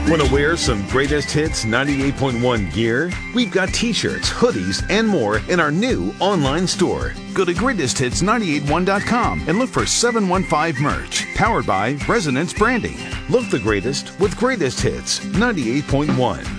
Want to wear some Greatest Hits 98.1 gear? We've got t-shirts, hoodies, and more in our new online store. Go to greatesthits981.com and look for 715 merch, powered by Resonance Branding. Look the greatest with Greatest Hits 98.1.